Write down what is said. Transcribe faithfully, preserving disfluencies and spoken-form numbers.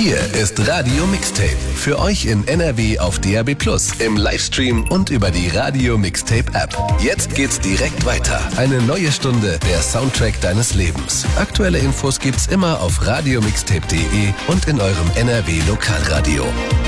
Hier ist Radio Mixtape. Für euch in N R W auf D A B plus, im Livestream und über die Radio Mixtape App. Jetzt geht's direkt weiter. Eine neue Stunde, der Soundtrack deines Lebens. Aktuelle Infos gibt's immer auf radiomixtape punkt de und in eurem N R W Lokalradio.